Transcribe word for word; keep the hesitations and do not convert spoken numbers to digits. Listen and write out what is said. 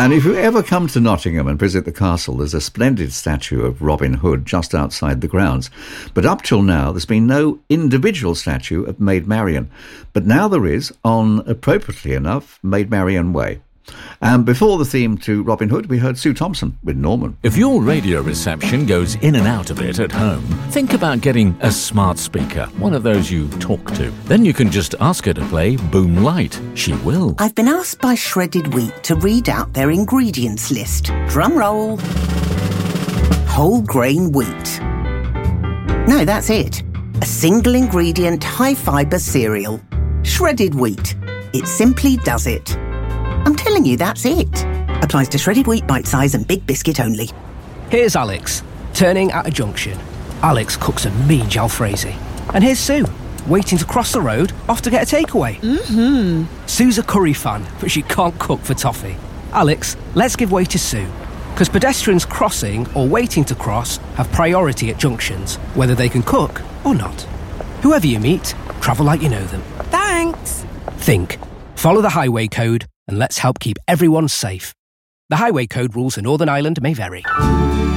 And if you ever come to Nottingham and visit the castle, there's a splendid statue of Robin Hood just outside the grounds. But up till now, there's been no individual statue of Maid Marian. But now there is on, appropriately enough, Maid Marian Way. And before the theme to Robin Hood, we heard Sue Thompson with Norman. If your radio reception goes in and out a bit at home, think about getting a smart speaker, one of those you talk to. Then you can just ask her to play Boom Light. She will. I've been asked by Shredded Wheat to read out their ingredients list. Drum roll. Whole grain wheat. No, that's it. A single ingredient high fibre cereal. Shredded Wheat. It simply does it. I'm telling you, that's it. Applies to shredded wheat, bite size and big biscuit only. Here's Alex, turning at a junction. Alex cooks a mean jalfrezi. And here's Sue, waiting to cross the road, off to get a takeaway. Mm-hmm. Sue's a curry fan, but she can't cook for toffee. Alex, let's give way to Sue. Because pedestrians crossing or waiting to cross have priority at junctions, whether they can cook or not. Whoever you meet, travel like you know them. Thanks. Think. Follow the highway code and let's help keep everyone safe. The highway code rules in Northern Ireland may vary.